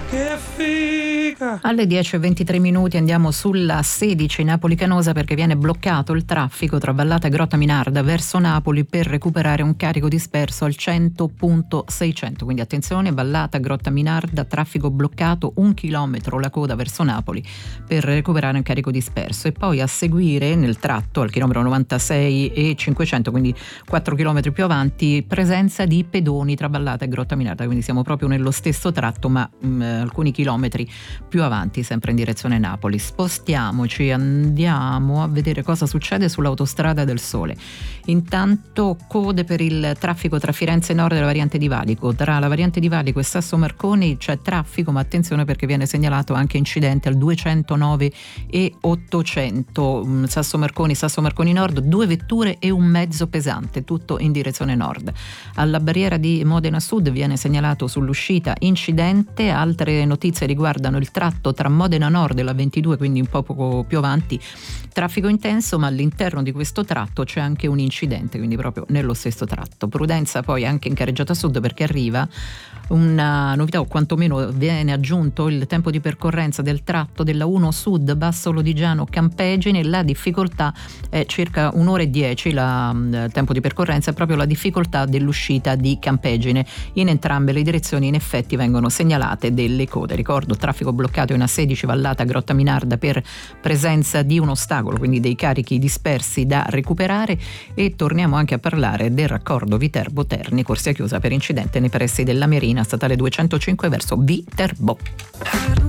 Che figa! Alle 10:23 andiamo sulla 16 Napoli-Canosa perché viene bloccato il traffico tra Vallata e Grotta Minarda verso Napoli per recuperare un carico disperso al 100.600. Quindi attenzione, Vallata, Grotta Minarda, traffico bloccato, 1 chilometro la coda verso Napoli per recuperare un carico disperso. E poi a seguire nel tratto al chilometro 96 e 500, quindi 4 chilometri più avanti, presenza di pedoni tra Vallata e Grotta Minarda. Quindi siamo proprio nello stesso tratto, ma alcuni chilometri più avanti, sempre in direzione Napoli. Spostiamoci, andiamo a vedere cosa succede sull'autostrada del Sole. Intanto code per il traffico tra Firenze Nord e la variante di Valico. Tra la variante di Valico e Sasso Marconi c'è traffico, ma attenzione perché viene segnalato anche incidente al 209 e 800. Sasso Marconi Nord, 2 vetture e un mezzo pesante, tutto in direzione nord. Alla barriera di Modena Sud viene segnalato sull'uscita incidente. Altre notizie riguardano il tratto tra Modena Nord e la 22, quindi un po' poco più avanti, traffico intenso, ma all'interno di questo tratto c'è anche un incidente, quindi proprio nello stesso tratto. Prudenza poi anche in carreggiata sud perché arriva una novità, o quantomeno viene aggiunto il tempo di percorrenza del tratto della 1 Sud Basso Lodigiano Campegine. La difficoltà è circa 1 ora e 10, il tempo di percorrenza è proprio la difficoltà dell'uscita di Campegine. In entrambe le direzioni in effetti vengono segnalate delle code. Ricordo, traffico bloccato in A16 Vallata Grotta Minarda per presenza di un ostacolo, quindi dei carichi dispersi da recuperare. E torniamo anche a parlare del raccordo Viterbo Terni, corsia chiusa per incidente nei pressi della Merina statale 205 verso Viterbo.